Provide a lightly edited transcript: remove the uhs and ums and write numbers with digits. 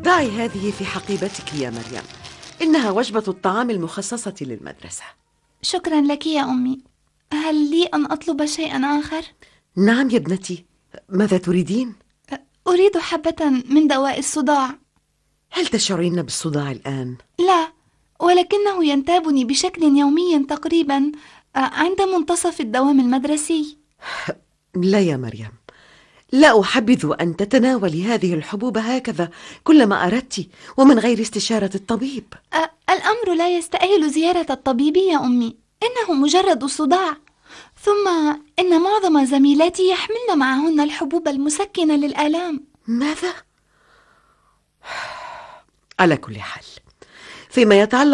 ضعي هذه في حقيبتك يا مريم، إنها وجبة الطعام المخصصة للمدرسة. شكرا لك يا أمي. هل لي أن أطلب شيئا آخر؟ نعم يا ابنتي، ماذا تريدين؟ أريد حبة من دواء الصداع. هل تشعرين بالصداع الآن؟ لا، ولكنه ينتابني بشكل يومي تقريبا عند منتصف الدوام المدرسي. لا يا مريم، لا أحبذ أن تتناولي هذه الحبوب هكذا كلما أردت ومن غير استشارة الطبيب. الأمر لا يستأهل زيارة الطبيب يا أمي، إنه مجرد صداع. ثم إن معظم زميلاتي يحملن معهن الحبوب المسكنة للآلام. ماذا؟ على كل حال، فيما يتعلق